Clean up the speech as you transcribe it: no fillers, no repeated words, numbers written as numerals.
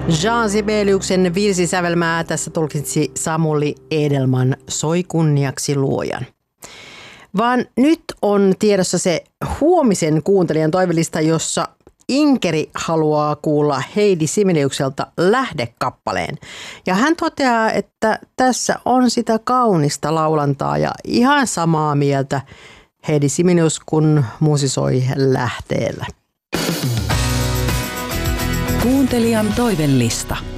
Jean Sibeliuksen virsisävelmää tässä tulkitsi Samuli Edelman Soi kunniaksi luojan. Vaan nyt on tiedossa se huomisen kuuntelijan toivelista, jossa Inkeri haluaa kuulla Heidi Sibeliukselta Lähde-kappaleen. Ja hän toteaa, että tässä on sitä kaunista laulantaa ja ihan samaa mieltä Heidi Sibelius, kun musisoi Lähteellä. Kuuntelijan toivelista.